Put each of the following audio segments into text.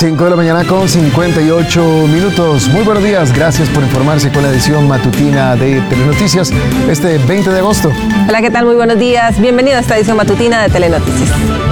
5 de la mañana con 58 minutos. Muy buenos días, gracias por informarse con la edición matutina de Telenoticias este 20 de agosto. Hola, ¿qué tal? Muy buenos días. Bienvenido a esta edición matutina de Telenoticias.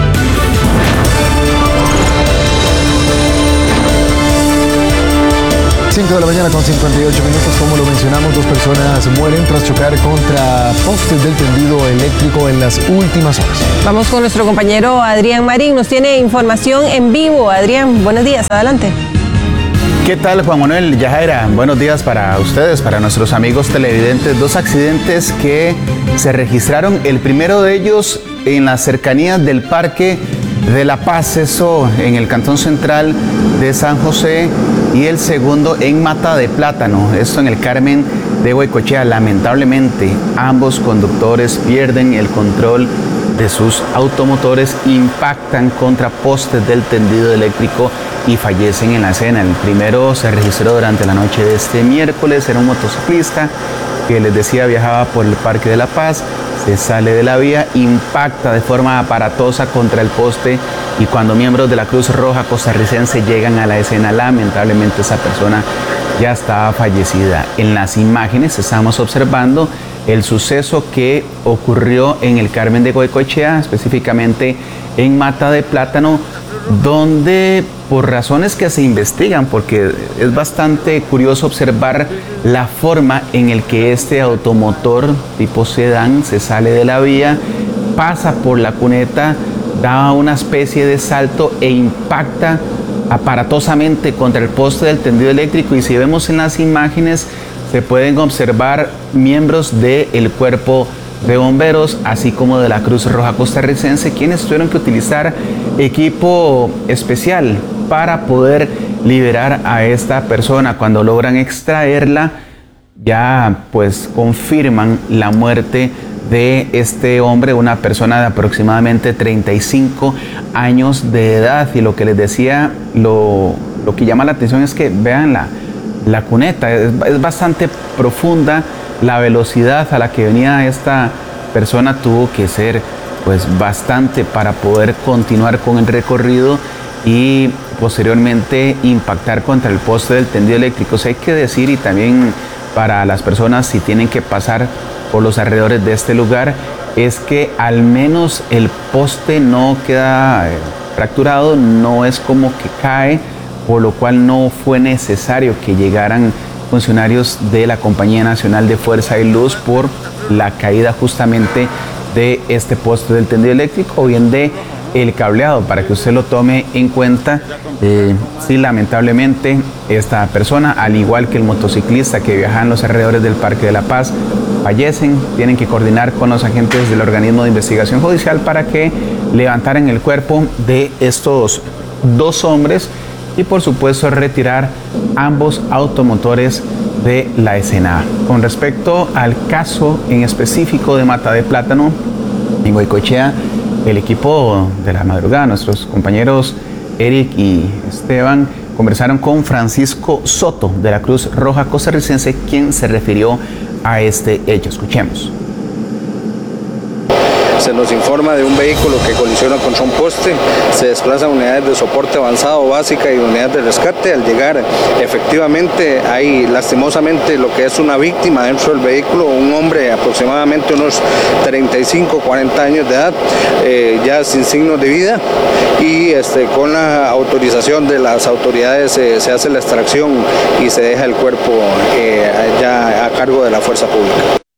De la mañana con 58 minutos, como lo mencionamos, 2 personas mueren tras chocar contra postes del tendido eléctrico en las últimas horas. Vamos con nuestro compañero Adrián Marín, nos tiene información en vivo. Adrián, buenos días, adelante. ¿Qué tal, Juan Manuel, Yajaira? Buenos días para ustedes, para nuestros amigos televidentes. 2 accidentes que se registraron, el primero de ellos en las cercanías del Parque de La Paz, eso en el Cantón Central de San José, y el segundo en Mata de Plátano, esto en el Carmen de Goicoechea. Lamentablemente, ambos conductores pierden el control de sus automotores, impactan contra postes del tendido eléctrico y fallecen en la escena. El primero se registró durante la noche de este miércoles, era un motociclista que les decía viajaba por el Parque de La Paz, se sale de la vía, impacta de forma aparatosa contra el poste, y cuando miembros de la Cruz Roja costarricense llegan a la escena, lamentablemente esa persona ya estaba fallecida. En las imágenes estamos observando el suceso que ocurrió en el Carmen de Goicoechea, específicamente en Mata de Plátano, donde por razones que se investigan, porque es bastante curioso observar la forma en el que este automotor tipo sedán se sale de la vía, pasa por la cuneta, da una especie de salto e impacta aparatosamente contra el poste del tendido eléctrico. Y si vemos en las imágenes, se pueden observar miembros del cuerpo de bomberos, así como de la Cruz Roja costarricense, quienes tuvieron que utilizar equipo especial para poder liberar a esta persona. Cuando logran extraerla, ya pues confirman la muerte de este hombre, una persona de aproximadamente 35 años de edad. Y lo que les decía, lo que llama la atención es que vean la cuneta, es bastante profunda. La velocidad a la que venía esta persona tuvo que ser pues bastante para poder continuar con el recorrido y posteriormente impactar contra el poste del tendido eléctrico. Hay que decir, y también para las personas si tienen que pasar por los alrededores de este lugar, es que al menos el poste no queda fracturado, no es como que cae, por lo cual no fue necesario que llegaran funcionarios de la Compañía Nacional de Fuerza y Luz por la caída justamente de este poste del tendido eléctrico o bien de el cableado, para que usted lo tome en cuenta. Sí, lamentablemente esta persona, al igual que el motociclista que viajaba en los alrededores del Parque de La Paz, fallecen. Tienen que coordinar con los agentes del organismo de investigación judicial para que levantaran el cuerpo de estos 2 hombres y por supuesto retirar ambos automotores de la escena. Con respecto al caso en específico de Mata de Plátano, en Goicoechea, el equipo de la madrugada, nuestros compañeros Eric y Esteban, conversaron con Francisco Soto de la Cruz Roja costarricense, quien se refirió a este hecho. Escuchemos. Se nos informa de un vehículo que colisiona contra un poste, se desplazan unidades de soporte avanzado básica y unidades de rescate. Al llegar, efectivamente, hay lastimosamente lo que es una víctima dentro del vehículo, un hombre aproximadamente unos 35, 40 años de edad, ya sin signos de vida, y con la autorización de las autoridades se hace la extracción y se deja el cuerpo ya a cargo de la fuerza pública.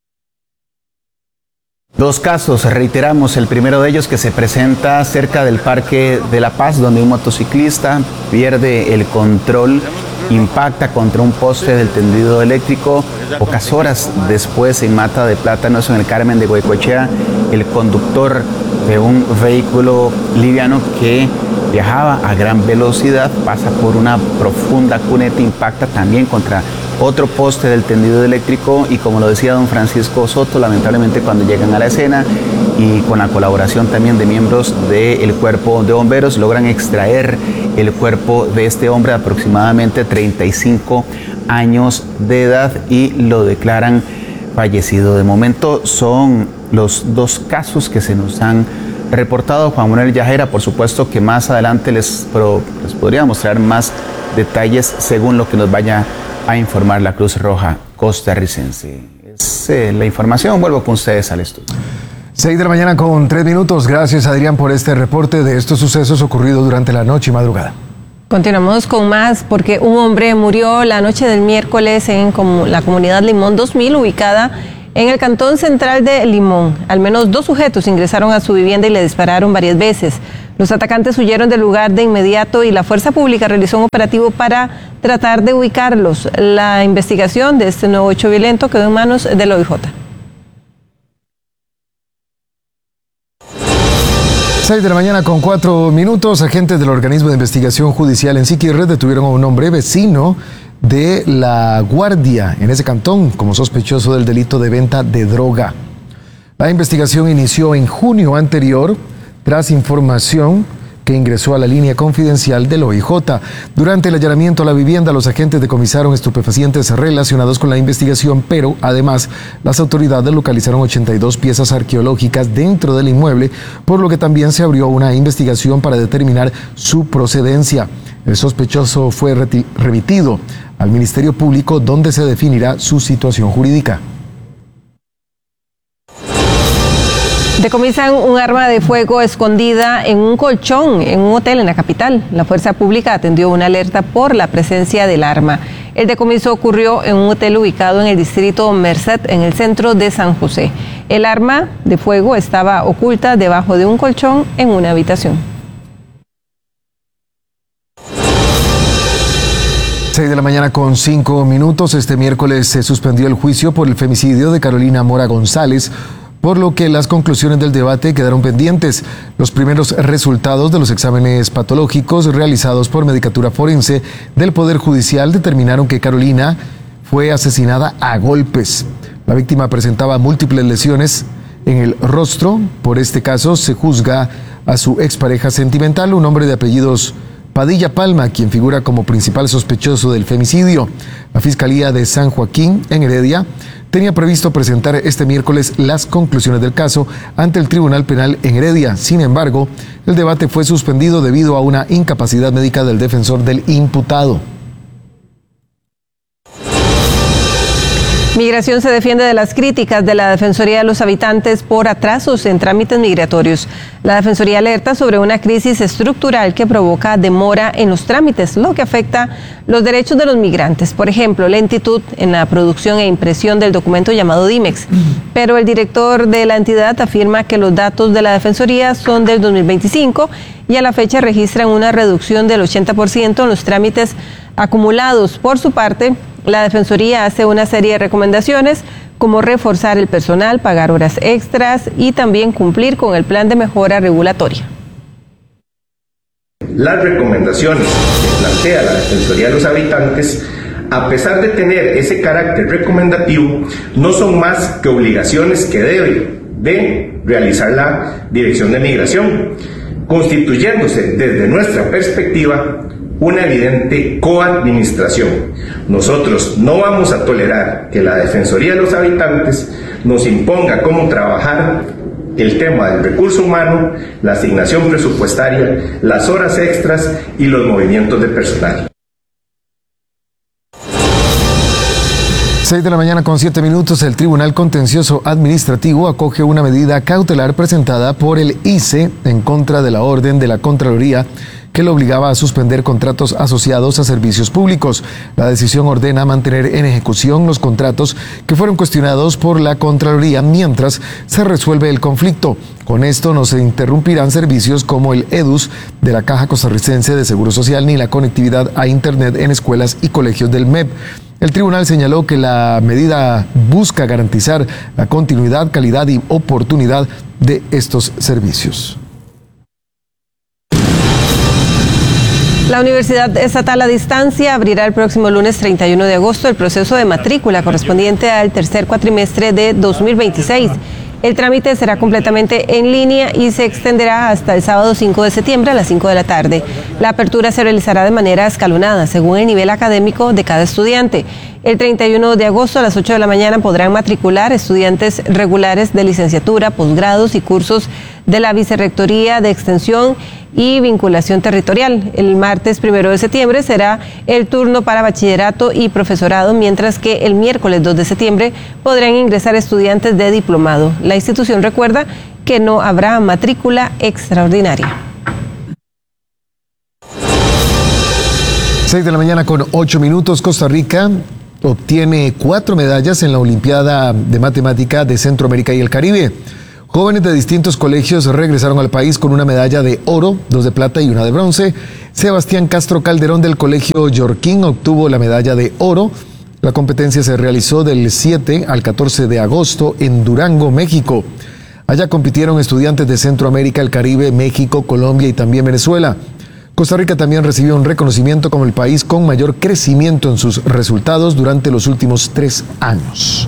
2 casos, reiteramos, el primero de ellos que se presenta cerca del Parque de La Paz, donde un motociclista pierde el control, impacta contra un poste del tendido eléctrico. Pocas horas después, en Mata de Plátano, en el Carmen de Goicoechea, el conductor de un vehículo liviano que viajaba a gran velocidad pasa por una profunda cuneta, impacta también contra otro poste del tendido eléctrico, y como lo decía don Francisco Soto, lamentablemente cuando llegan a la escena y con la colaboración también de miembros del cuerpo de bomberos, logran extraer el cuerpo de este hombre de aproximadamente 35 años de edad y lo declaran fallecido. De momento son los 2 casos que se nos han reportado Juan Manuel Yajera. Por supuesto que más adelante les podría mostrar más detalles según lo que nos vaya a informar la Cruz Roja costarricense. Es la información. Vuelvo con ustedes al estudio. 6 de la mañana con 3 minutos. Gracias, Adrián, por este reporte de estos sucesos ocurridos durante la noche y madrugada. Continuamos con más porque un hombre murió la noche del miércoles en la comunidad Limón 2000, ubicada en el cantón central de Limón. Al menos 2 sujetos ingresaron a su vivienda y le dispararon varias veces. Los atacantes huyeron del lugar de inmediato y la fuerza pública realizó un operativo para tratar de ubicarlos. La investigación de este nuevo hecho violento quedó en manos del OIJ. 6 de la mañana con 4 minutos. Agentes del organismo de investigación judicial en Siquirres detuvieron a un hombre vecino de La Guardia en ese cantón como sospechoso del delito de venta de droga. La investigación inició en junio anterior tras información que ingresó a la línea confidencial del OIJ. Durante el allanamiento a la vivienda, los agentes decomisaron estupefacientes relacionados con la investigación, pero además las autoridades localizaron 82 piezas arqueológicas dentro del inmueble, por lo que también se abrió una investigación para determinar su procedencia. El sospechoso fue remitido al Ministerio Público, donde se definirá su situación jurídica. Decomisan un arma de fuego escondida en un colchón en un hotel en la capital. La fuerza pública atendió una alerta por la presencia del arma. El decomiso ocurrió en un hotel ubicado en el distrito Merced, en el centro de San José. El arma de fuego estaba oculta debajo de un colchón en una habitación. 6 de la mañana con 5 minutos. Este miércoles se suspendió el juicio por el femicidio de Carolina Mora González, por lo que las conclusiones del debate quedaron pendientes. Los primeros resultados de los exámenes patológicos realizados por Medicatura Forense del Poder Judicial determinaron que Carolina fue asesinada a golpes. La víctima presentaba múltiples lesiones en el rostro. Por este caso se juzga a su expareja sentimental, un hombre de apellidos Padilla Palma, quien figura como principal sospechoso del femicidio. La Fiscalía de San Joaquín, en Heredia, tenía previsto presentar este miércoles las conclusiones del caso ante el Tribunal Penal en Heredia. Sin embargo, el debate fue suspendido debido a una incapacidad médica del defensor del imputado. Migración se defiende de las críticas de la Defensoría de los Habitantes por atrasos en trámites migratorios. La Defensoría alerta sobre una crisis estructural que provoca demora en los trámites, lo que afecta los derechos de los migrantes. Por ejemplo, lentitud en la producción e impresión del documento llamado DIMEX. Pero el director de la entidad afirma que los datos de la Defensoría son del 2025 y a la fecha registran una reducción del 80% en los trámites acumulados. Por su parte, la Defensoría hace una serie de recomendaciones como reforzar el personal, pagar horas extras y también cumplir con el plan de mejora regulatoria. Las recomendaciones que plantea la Defensoría de los Habitantes, a pesar de tener ese carácter recomendativo, no son más que obligaciones que debe de realizar la Dirección de Migración, constituyéndose desde nuestra perspectiva una evidente coadministración. Nosotros no vamos a tolerar que la Defensoría de los Habitantes nos imponga cómo trabajar el tema del recurso humano, la asignación presupuestaria, las horas extras y los movimientos de personal. 6 de la mañana con 7 minutos, el Tribunal Contencioso Administrativo acoge una medida cautelar presentada por el ICE en contra de la orden de la Contraloría que lo obligaba a suspender contratos asociados a servicios públicos. La decisión ordena mantener en ejecución los contratos que fueron cuestionados por la Contraloría mientras se resuelve el conflicto. Con esto no se interrumpirán servicios como el EDUS de la Caja Costarricense de Seguro Social ni la conectividad a Internet en escuelas y colegios del MEP. El tribunal señaló que la medida busca garantizar la continuidad, calidad y oportunidad de estos servicios. La Universidad Estatal a Distancia abrirá el próximo lunes 31 de agosto el proceso de matrícula correspondiente al tercer cuatrimestre de 2026. El trámite será completamente en línea y se extenderá hasta el sábado 5 de septiembre a las 5 de la tarde. La apertura se realizará de manera escalonada, según el nivel académico de cada estudiante. El 31 de agosto a las 8 de la mañana podrán matricular estudiantes regulares de licenciatura, posgrados y cursos de la Vicerrectoría de Extensión y Vinculación Territorial. El martes 1 de septiembre será el turno para bachillerato y profesorado, mientras que el miércoles 2 de septiembre podrán ingresar estudiantes de diplomado. La institución recuerda que no habrá matrícula extraordinaria. 6 de la mañana con 8 minutos. Costa Rica obtiene 4 medallas en la Olimpiada de Matemática de Centroamérica y el Caribe. Jóvenes de distintos colegios regresaron al país con una medalla de oro, 2 de plata y 1 de bronce. Sebastián Castro Calderón del Colegio Yorquín obtuvo la medalla de oro. La competencia se realizó del 7 al 14 de agosto en Durango, México. Allá compitieron estudiantes de Centroamérica, el Caribe, México, Colombia y también Venezuela. Costa Rica también recibió un reconocimiento como el país con mayor crecimiento en sus resultados durante los últimos 3 años.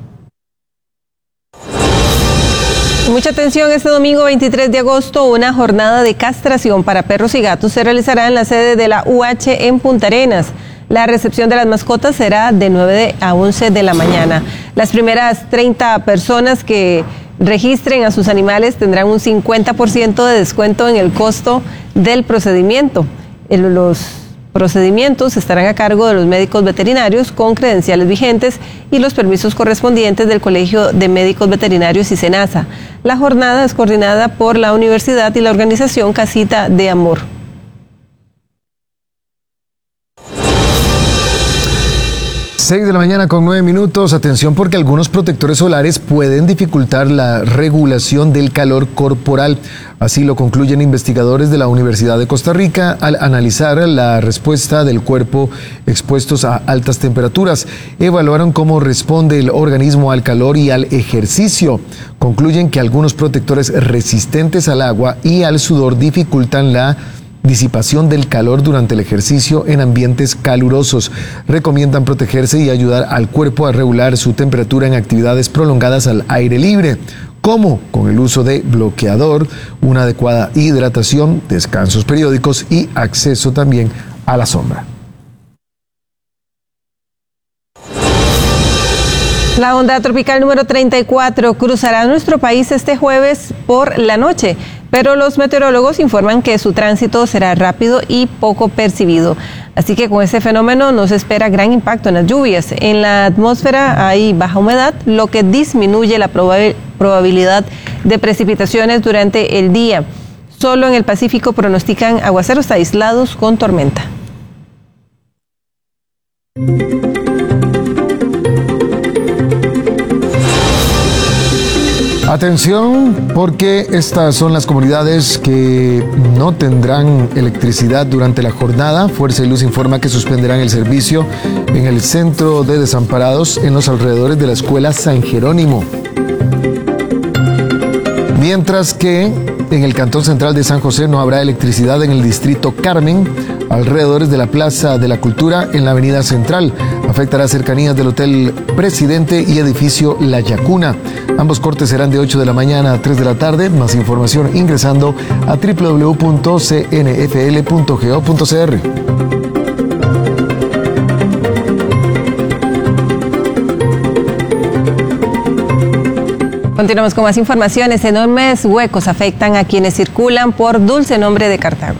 Mucha atención, este domingo 23 de agosto una jornada de castración para perros y gatos se realizará en la sede de la UH en Punta Arenas. La recepción de las mascotas será de 9 a 11 de la mañana. Las primeras 30 personas que registren a sus animales tendrán un 50% de descuento en el costo del procedimiento. Los procedimientos estarán a cargo de los médicos veterinarios con credenciales vigentes y los permisos correspondientes del Colegio de Médicos Veterinarios y SENASA. La jornada es coordinada por la universidad y la organización Casita de Amor. Seis de la mañana con 9 minutos. Atención, porque algunos protectores solares pueden dificultar la regulación del calor corporal. Así lo concluyen investigadores de la Universidad de Costa Rica al analizar la respuesta del cuerpo expuestos a altas temperaturas. Evaluaron cómo responde el organismo al calor y al ejercicio. Concluyen que algunos protectores resistentes al agua y al sudor dificultan la disipación del calor durante el ejercicio en ambientes calurosos. Recomiendan protegerse y ayudar al cuerpo a regular su temperatura en actividades prolongadas al aire libre, como con el uso de bloqueador, una adecuada hidratación, descansos periódicos y acceso también a la sombra. La onda tropical número 34 cruzará nuestro país este jueves por la noche, pero los meteorólogos informan que su tránsito será rápido y poco percibido. Así que con este fenómeno nos espera gran impacto en las lluvias. En la atmósfera hay baja humedad, lo que disminuye la probabilidad de precipitaciones durante el día. Solo en el Pacífico pronostican aguaceros aislados con tormenta. Atención, porque estas son las comunidades que no tendrán electricidad durante la jornada. Fuerza y Luz informa que suspenderán el servicio en el centro de desamparados en los alrededores de la escuela San Jerónimo. Mientras que en el Cantón Central de San José no habrá electricidad en el distrito Carmen, alrededores de la Plaza de la Cultura en la Avenida Central. Afectará cercanías del Hotel Presidente y edificio La Yacuna. Ambos cortes serán de 8 de la mañana a 3 de la tarde. Más información ingresando a www.cnfl.go.cr. Continuamos con más informaciones. Enormes huecos afectan a quienes circulan por Dulce Nombre de Cartago.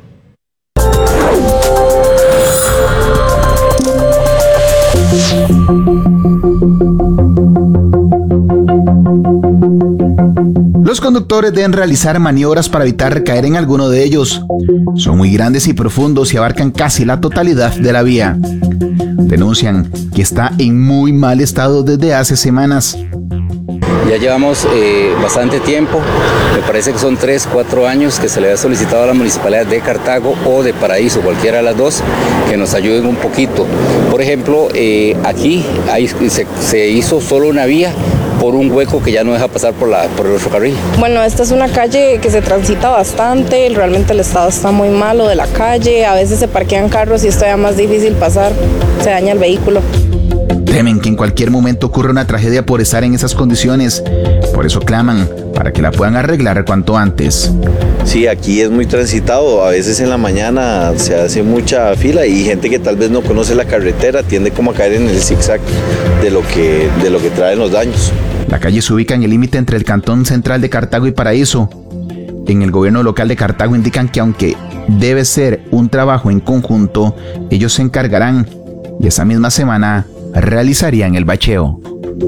Los conductores deben realizar maniobras para evitar caer en alguno de ellos. Son muy grandes y profundos y abarcan casi la totalidad de la vía. Denuncian que está en muy mal estado desde hace semanas. Ya llevamos bastante tiempo, me parece que son 3-4 años que se le ha solicitado a la Municipalidad de Cartago o de Paraíso, cualquiera de las dos, que nos ayuden un poquito. Por ejemplo, aquí se hizo solo una vía por un hueco que ya no deja pasar por el otro carril. Bueno, esta es una calle que se transita bastante, realmente el estado está muy malo de la calle, a veces se parquean carros y es todavía más difícil pasar, se daña el vehículo. Temen que en cualquier momento ocurra una tragedia por estar en esas condiciones, Por eso claman para que la puedan arreglar cuanto antes. Sí, aquí es muy transitado, a veces en la mañana se hace mucha fila y gente que tal vez no conoce la carretera tiende como a caer en el zigzag de lo que traen los daños. La calle se ubica en el límite entre el cantón central de Cartago y Paraíso. En el gobierno local de Cartago indican que aunque debe ser un trabajo en conjunto, ellos se encargarán y esa misma semana realizarían el bacheo.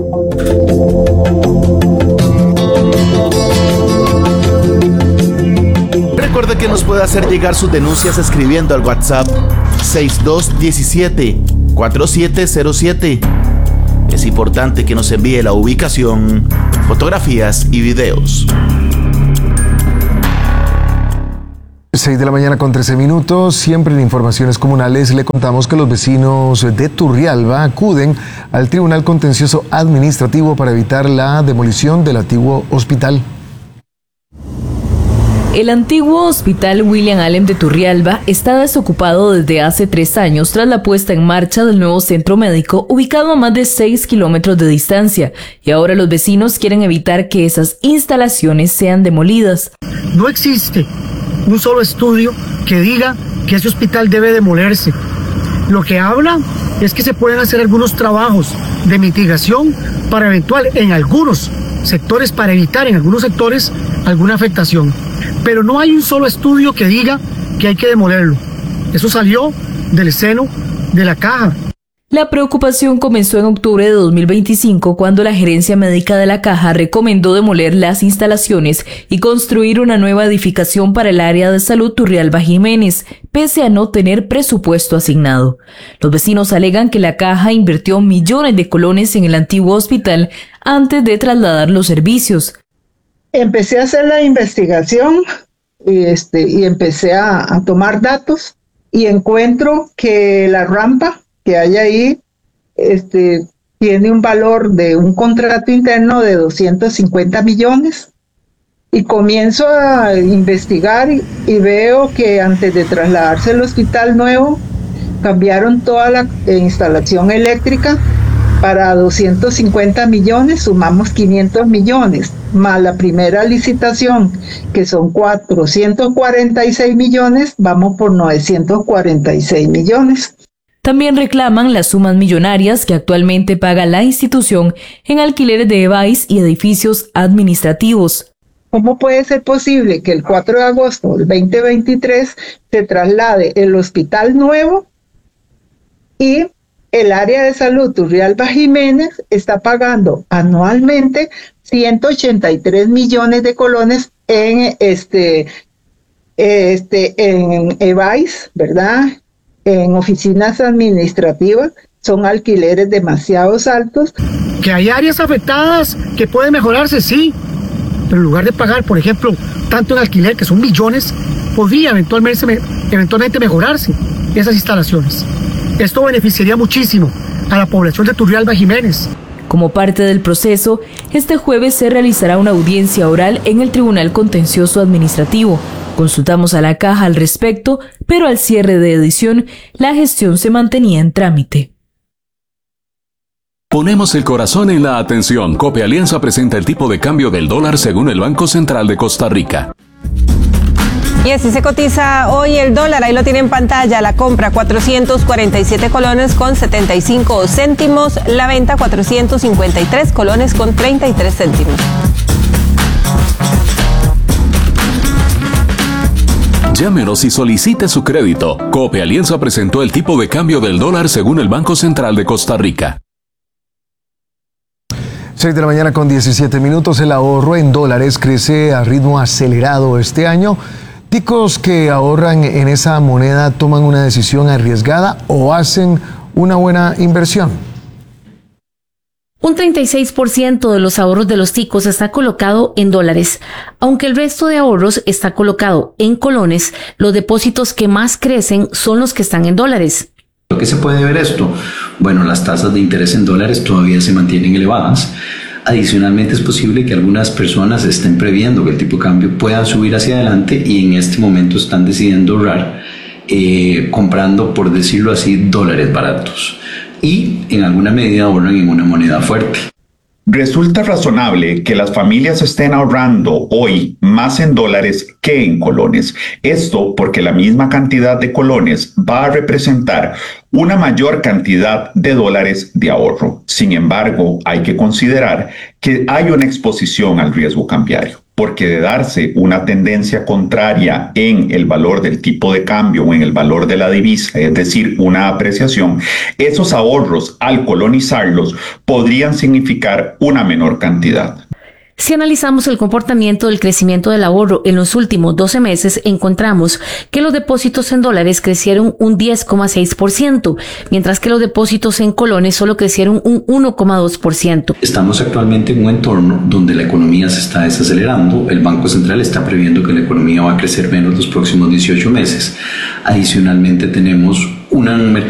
Recuerde que nos puede hacer llegar sus denuncias escribiendo al WhatsApp 6217-4707. Es importante que nos envíe la ubicación, fotografías y videos. 6 de la mañana con 13 minutos, siempre en Informaciones Comunales le contamos que los vecinos de Turrialba acuden al Tribunal Contencioso Administrativo para evitar la demolición del antiguo hospital. El antiguo Hospital William Allen de Turrialba está desocupado desde hace 3 años tras la puesta en marcha del nuevo centro médico ubicado a más de 6 kilómetros de distancia y ahora los vecinos quieren evitar que esas instalaciones sean demolidas. No existe un solo estudio que diga que ese hospital debe demolerse. Lo que habla es que se pueden hacer algunos trabajos de mitigación para eventual en algunos sectores, para evitar en algunos sectores alguna afectación. Pero no hay un solo estudio que diga que hay que demolerlo. Eso salió del seno de la Caja. La preocupación comenzó en octubre de 2025 cuando la gerencia médica de la Caja recomendó demoler las instalaciones y construir una nueva edificación para el área de salud Turrialba Jiménez, pese a no tener presupuesto asignado. Los vecinos alegan que la Caja invirtió millones de colones en el antiguo hospital antes de trasladar los servicios. Empecé a hacer la investigación y empecé a tomar datos y encuentro que la rampa que hay ahí tiene un valor de un contrato interno de 250 millones y comienzo a investigar y veo que antes de trasladarse al hospital nuevo cambiaron toda la instalación eléctrica para 250 millones, sumamos 500 millones, más la primera licitación, que son 446 millones, vamos por 946 millones. También reclaman las sumas millonarias que actualmente paga la institución en alquileres de EVAIS y edificios administrativos. ¿Cómo puede ser posible que el 4 de agosto del 2023 se traslade el hospital nuevo y el área de salud Turrialba Jiménez está pagando anualmente 183 millones de colones en en EVAIS, ¿verdad? En oficinas administrativas? Son alquileres demasiado altos. Que hay áreas afectadas que pueden mejorarse, sí, pero en lugar de pagar, por ejemplo, tanto en alquiler, que son millones, podría eventualmente mejorarse esas instalaciones. Esto beneficiaría muchísimo a la población de Turrialba Jiménez. Como parte del proceso, este jueves se realizará una audiencia oral en el Tribunal Contencioso Administrativo. Consultamos a la Caja al respecto, pero al cierre de edición, la gestión se mantenía en trámite. Ponemos el corazón en la atención. Cope Alianza presenta el tipo de cambio del dólar según el Banco Central de Costa Rica. Y así se cotiza hoy el dólar, ahí lo tiene en pantalla, la compra 447 colones con 75 céntimos, la venta 453 colones con 33 céntimos. Llámenos y solicite su crédito. Cope Alianza presentó el tipo de cambio del dólar según el Banco Central de Costa Rica. 6 de la mañana con 17 minutos, el ahorro en dólares crece a ritmo acelerado este año. Ticos que ahorran en esa moneda toman una decisión arriesgada o hacen una buena inversión. Un 36% de los ahorros de los ticos está colocado en dólares. Aunque el resto de ahorros está colocado en colones, los depósitos que más crecen son los que están en dólares. ¿Por qué se puede ver esto? Bueno, las tasas de interés en dólares todavía se mantienen elevadas. Adicionalmente, es posible que algunas personas estén previendo que el tipo de cambio pueda subir hacia adelante y en este momento están decidiendo ahorrar comprando, por decirlo así, dólares baratos y en alguna medida ahorran en una moneda fuerte. Resulta razonable que las familias estén ahorrando hoy más en dólares que en colones. Esto porque la misma cantidad de colones va a representar una mayor cantidad de dólares de ahorro. Sin embargo, hay que considerar que hay una exposición al riesgo cambiario, porque de darse una tendencia contraria en el valor del tipo de cambio o en el valor de la divisa, es decir, una apreciación, esos ahorros al colonizarlos podrían significar una menor cantidad. Si analizamos el comportamiento del crecimiento del ahorro en los últimos 12 meses, encontramos que los depósitos en dólares crecieron un 10,6%, mientras que los depósitos en colones solo crecieron un 1,2%. Estamos actualmente en un entorno donde la economía se está desacelerando. El Banco Central está previendo que la economía va a crecer menos los próximos 18 meses. Adicionalmente tenemos un mercado